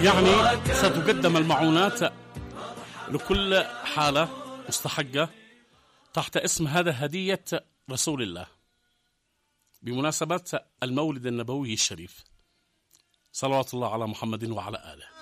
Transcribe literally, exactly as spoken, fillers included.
يعني ستقدم المعونات لكل حالة مستحقة تحت اسم هذا هدية رسول الله بمناسبة المولد النبوي الشريف، صلوات الله على محمد وعلى آله.